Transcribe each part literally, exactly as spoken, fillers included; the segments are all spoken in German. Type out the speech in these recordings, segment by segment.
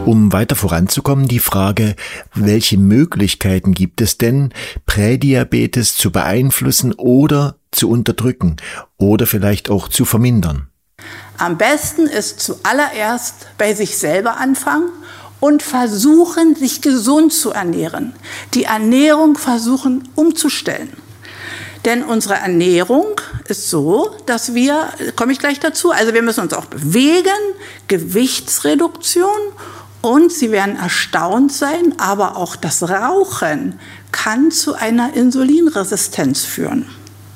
Um weiter voranzukommen, die Frage, welche Möglichkeiten gibt es denn, Prädiabetes zu beeinflussen oder zu unterdrücken oder vielleicht auch zu vermindern? Am besten ist zuallererst bei sich selber anfangen und versuchen, sich gesund zu ernähren. Die Ernährung versuchen umzustellen. Denn unsere Ernährung ist so, dass wir, komme ich gleich dazu, also wir müssen uns auch bewegen, Gewichtsreduktion und Sie werden erstaunt sein, aber auch das Rauchen kann zu einer Insulinresistenz führen.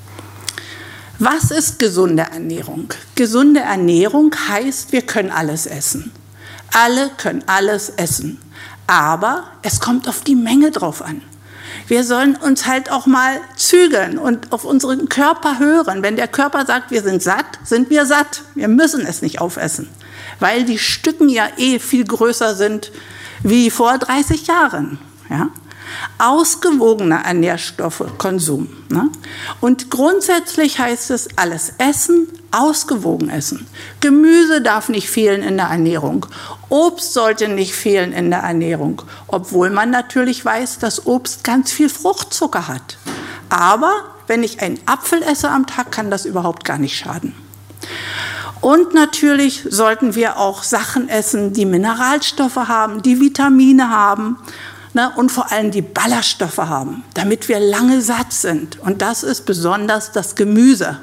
Was ist gesunde Ernährung? Gesunde Ernährung heißt, wir können alles essen. Alle können alles essen. Aber es kommt auf die Menge drauf an. Wir sollen uns halt auch mal zügeln und auf unseren Körper hören. Wenn der Körper sagt, wir sind satt, sind wir satt. Wir müssen es nicht aufessen, weil die Stücken ja eh viel größer sind wie vor dreißig Jahren. Ja? Ausgewogener Nährstoffkonsum. Ne? Und grundsätzlich heißt es, alles essen, ausgewogen essen. Gemüse darf nicht fehlen in der Ernährung. Obst sollte nicht fehlen in der Ernährung, obwohl man natürlich weiß, dass Obst ganz viel Fruchtzucker hat. Aber wenn ich einen Apfel esse am Tag, kann das überhaupt gar nicht schaden. Und natürlich sollten wir auch Sachen essen, die Mineralstoffe haben, die Vitamine haben, ne, und vor allem die Ballaststoffe haben, damit wir lange satt sind. Und das ist besonders das Gemüse.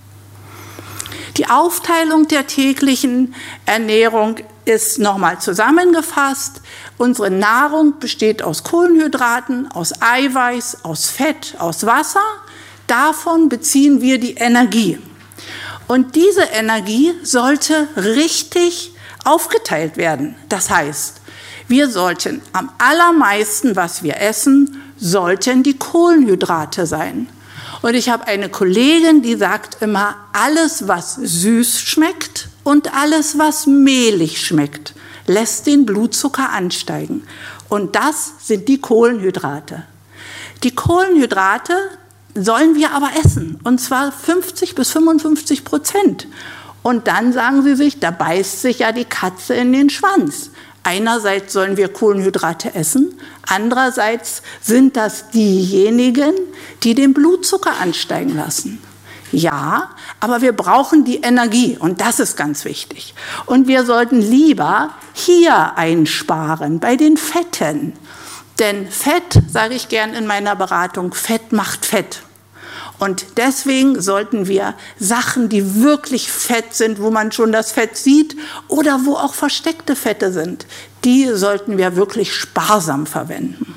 Die Aufteilung der täglichen Ernährung ist nochmal zusammengefasst. Unsere Nahrung besteht aus Kohlenhydraten, aus Eiweiß, aus Fett, aus Wasser. Davon beziehen wir die Energie. Und diese Energie sollte richtig aufgeteilt werden. Das heißt, wir sollten am allermeisten, was wir essen, sollten die Kohlenhydrate sein. Und ich habe eine Kollegin, die sagt immer, alles, was süß schmeckt und alles, was mehlig schmeckt, lässt den Blutzucker ansteigen. Und das sind die Kohlenhydrate. Die Kohlenhydrate sollen wir aber essen, und zwar fünfzig bis fünfundfünfzig Prozent. Und dann sagen sie sich, da beißt sich ja die Katze in den Schwanz. Einerseits sollen wir Kohlenhydrate essen, andererseits sind das diejenigen, die den Blutzucker ansteigen lassen. Ja, aber wir brauchen die Energie und das ist ganz wichtig. Und wir sollten lieber hier einsparen, bei den Fetten. Denn Fett, sage ich gern in meiner Beratung, Fett macht Fett. Und deswegen sollten wir Sachen, die wirklich fett sind, wo man schon das Fett sieht oder wo auch versteckte Fette sind, die sollten wir wirklich sparsam verwenden.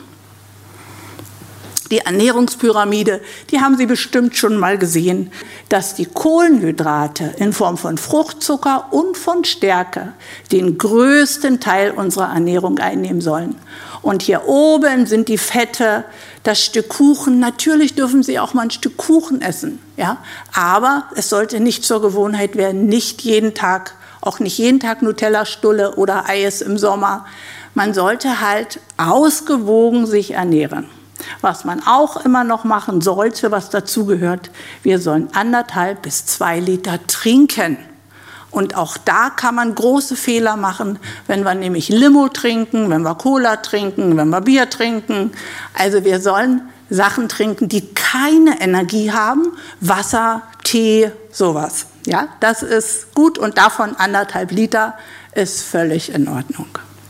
Die Ernährungspyramide, die haben Sie bestimmt schon mal gesehen, dass die Kohlenhydrate in Form von Fruchtzucker und von Stärke den größten Teil unserer Ernährung einnehmen sollen. Und hier oben sind die Fette, das Stück Kuchen. Natürlich dürfen Sie auch mal ein Stück Kuchen essen, ja? Aber es sollte nicht zur Gewohnheit werden, nicht jeden Tag, auch nicht jeden Tag Nutella-Stulle oder Eis im Sommer. Man sollte halt ausgewogen sich ernähren. Was man auch immer noch machen sollte, was dazu gehört, wir sollen anderthalb bis zwei Liter trinken. Und auch da kann man große Fehler machen, wenn wir nämlich Limo trinken, wenn wir Cola trinken, wenn wir Bier trinken. Also wir sollen Sachen trinken, die keine Energie haben, Wasser, Tee, sowas. Ja, das ist gut und davon anderthalb Liter ist völlig in Ordnung.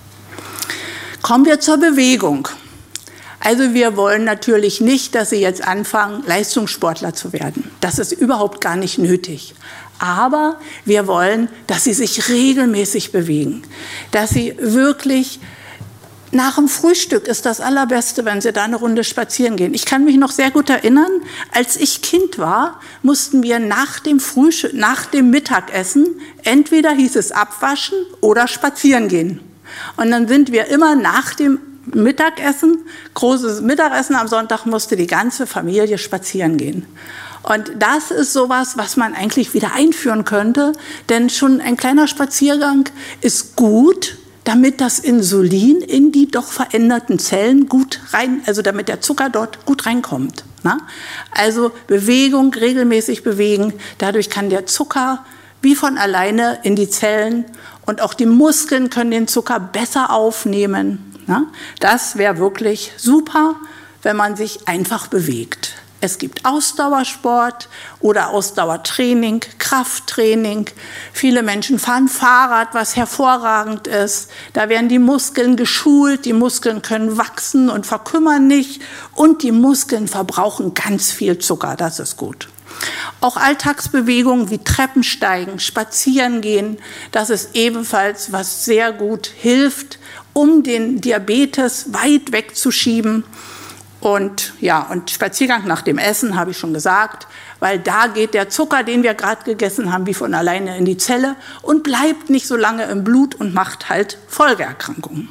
Kommen wir zur Bewegung. Also wir wollen natürlich nicht, dass Sie jetzt anfangen, Leistungssportler zu werden. Das ist überhaupt gar nicht nötig. Aber wir wollen, dass Sie sich regelmäßig bewegen, dass Sie wirklich nach dem Frühstück ist das Allerbeste, wenn Sie da eine Runde spazieren gehen. Ich kann mich noch sehr gut erinnern, als ich Kind war, mussten wir nach dem Frühstück, nach dem Mittagessen, entweder hieß es abwaschen oder spazieren gehen. Und dann sind wir immer nach dem Mittagessen, großes Mittagessen am Sonntag, musste die ganze Familie spazieren gehen. Und das ist sowas, was man eigentlich wieder einführen könnte, denn schon ein kleiner Spaziergang ist gut, damit das Insulin in die doch veränderten Zellen gut rein, also damit der Zucker dort gut reinkommt. Ne? Also Bewegung, regelmäßig bewegen, dadurch kann der Zucker wie von alleine in die Zellen Und auch die Muskeln können den Zucker besser aufnehmen. Ja? Das wäre wirklich super, wenn man sich einfach bewegt. Es gibt Ausdauersport oder Ausdauertraining, Krafttraining. Viele Menschen fahren Fahrrad, was hervorragend ist. Da werden die Muskeln geschult, die Muskeln können wachsen und verkümmern nicht. Und die Muskeln verbrauchen ganz viel Zucker, das ist gut. Auch Alltagsbewegungen wie Treppensteigen, Spazierengehen, das ist ebenfalls, was sehr gut hilft, um den Diabetes weit wegzuschieben. Und ja, und Spaziergang nach dem Essen, habe ich schon gesagt, weil da geht der Zucker, den wir gerade gegessen haben, wie von alleine in die Zelle und bleibt nicht so lange im Blut und macht halt Folgeerkrankungen.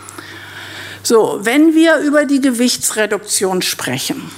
So, wenn wir über die Gewichtsreduktion sprechen,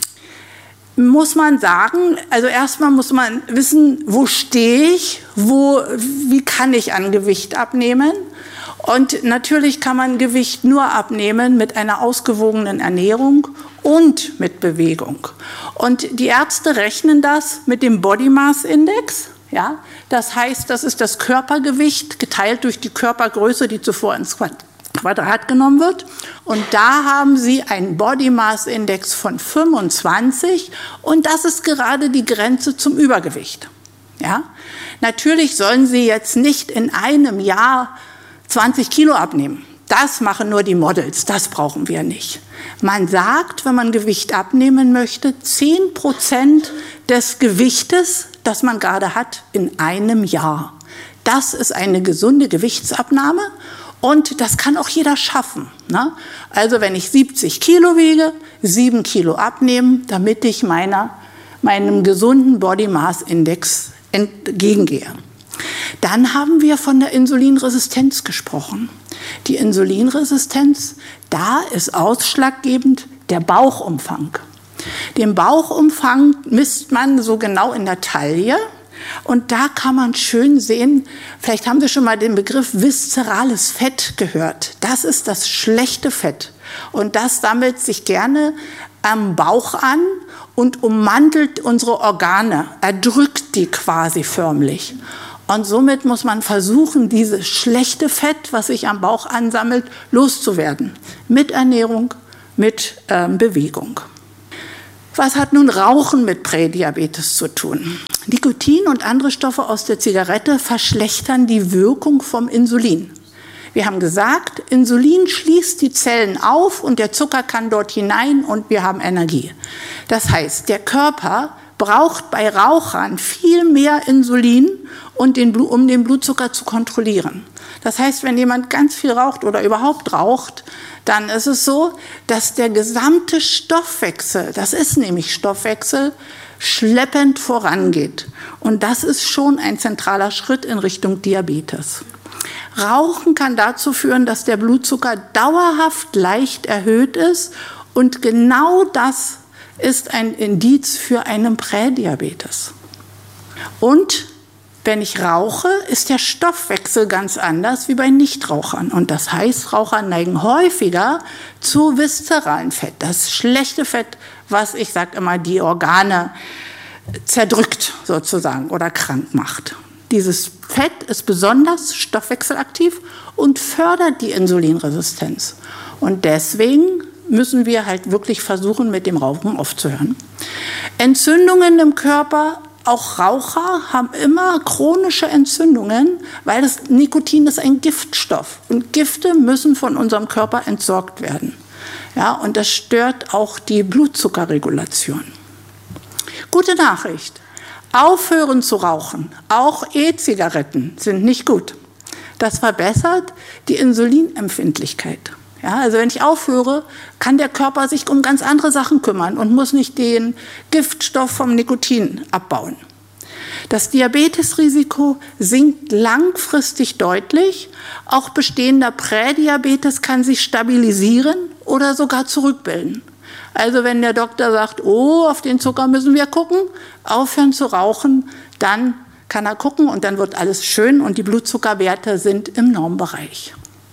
muss man sagen, also erstmal muss man wissen, wo stehe ich, wo, wie kann ich an Gewicht abnehmen? Und natürlich kann man Gewicht nur abnehmen mit einer ausgewogenen Ernährung und mit Bewegung. Und die Ärzte rechnen das mit dem Body Mass Index. Ja? Das heißt, das ist das Körpergewicht geteilt durch die Körpergröße, die zuvor ins Quadrat genommen wird. Und da haben Sie einen Body Mass Index von fünfundzwanzig und das ist gerade die Grenze zum Übergewicht. Ja? Natürlich sollen Sie jetzt nicht in einem Jahr zwanzig Kilo abnehmen. Das machen nur die Models, das brauchen wir nicht. Man sagt, wenn man Gewicht abnehmen möchte, zehn Prozent des Gewichtes, das man gerade hat, in einem Jahr. Das ist eine gesunde Gewichtsabnahme und das kann auch jeder schaffen. Ne? Also wenn ich siebzig Kilo wiege, sieben Kilo abnehmen, damit ich meiner, meinem gesunden Body Mass Index entgegengehe. Dann haben wir von der Insulinresistenz gesprochen. Die Insulinresistenz, da ist ausschlaggebend der Bauchumfang. Den Bauchumfang misst man so genau in der Taille und da kann man schön sehen, vielleicht haben Sie schon mal den Begriff viszerales Fett gehört. Das ist das schlechte Fett und das sammelt sich gerne am Bauch an und ummantelt unsere Organe, erdrückt die quasi förmlich. Und somit muss man versuchen, dieses schlechte Fett, was sich am Bauch ansammelt, loszuwerden. Mit Ernährung, mit ähm, Bewegung. Was hat nun Rauchen mit Prädiabetes zu tun? Nikotin und andere Stoffe aus der Zigarette verschlechtern die Wirkung vom Insulin. Wir haben gesagt, Insulin schließt die Zellen auf und der Zucker kann dort hinein und wir haben Energie. Das heißt, der Körper braucht bei Rauchern viel mehr Insulin, und den, um den Blutzucker zu kontrollieren. Das heißt, wenn jemand ganz viel raucht oder überhaupt raucht, dann ist es so, dass der gesamte Stoffwechsel, das ist nämlich Stoffwechsel, schleppend vorangeht. Und das ist schon ein zentraler Schritt in Richtung Diabetes. Rauchen kann dazu führen, dass der Blutzucker dauerhaft leicht erhöht ist und genau das ist ein Indiz für einen Prädiabetes. Und wenn ich rauche, ist der Stoffwechsel ganz anders wie bei Nichtrauchern. Und das heißt, Raucher neigen häufiger zu viszeralem Fett. Das schlechte Fett, was, ich sage immer, die Organe zerdrückt sozusagen oder krank macht. Dieses Fett ist besonders stoffwechselaktiv und fördert die Insulinresistenz. Und deswegen müssen wir halt wirklich versuchen, mit dem Rauchen aufzuhören. Entzündungen im Körper. Auch Raucher haben immer chronische Entzündungen, weil das Nikotin ist ein Giftstoff. Und Gifte müssen von unserem Körper entsorgt werden. Ja, und das stört auch die Blutzuckerregulation. Gute Nachricht. Aufhören zu rauchen, auch E-Zigaretten sind nicht gut. Das verbessert die Insulinempfindlichkeit. Ja, also wenn ich aufhöre, kann der Körper sich um ganz andere Sachen kümmern und muss nicht den Giftstoff vom Nikotin abbauen. Das Diabetesrisiko sinkt langfristig deutlich. Auch bestehender Prädiabetes kann sich stabilisieren oder sogar zurückbilden. Also wenn der Doktor sagt, oh, auf den Zucker müssen wir gucken, aufhören zu rauchen, dann kann er gucken und dann wird alles schön und die Blutzuckerwerte sind im Normbereich.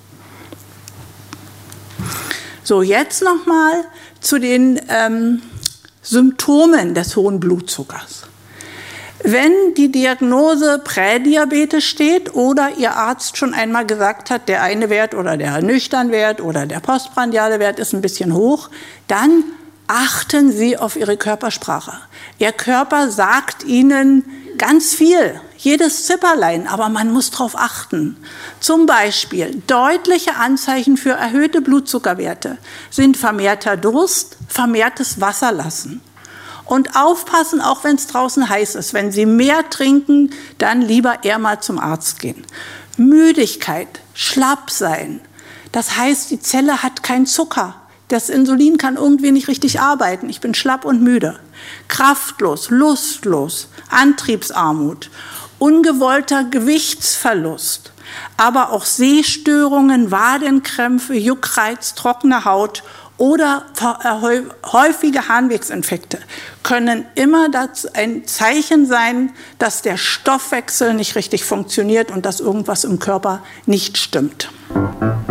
So, jetzt nochmal zu den ähm, Symptomen des hohen Blutzuckers. Wenn die Diagnose Prädiabetes steht oder Ihr Arzt schon einmal gesagt hat, der eine Wert oder der Nüchternwert oder der postprandiale Wert ist ein bisschen hoch, dann achten Sie auf Ihre Körpersprache. Ihr Körper sagt Ihnen ganz viel, jedes Zipperlein, aber man muss darauf achten. Zum Beispiel deutliche Anzeichen für erhöhte Blutzuckerwerte sind vermehrter Durst, vermehrtes Wasserlassen. Und aufpassen, auch wenn es draußen heiß ist. Wenn Sie mehr trinken, dann lieber eher mal zum Arzt gehen. Müdigkeit, schlapp sein. Das heißt, die Zelle hat keinen Zucker. Das Insulin kann irgendwie nicht richtig arbeiten. Ich bin schlapp und müde. Kraftlos, lustlos, Antriebsarmut, ungewollter Gewichtsverlust, aber auch Sehstörungen, Wadenkrämpfe, Juckreiz, trockene Haut oder häufige Harnwegsinfekte können immer das ein Zeichen sein, dass der Stoffwechsel nicht richtig funktioniert und dass irgendwas im Körper nicht stimmt.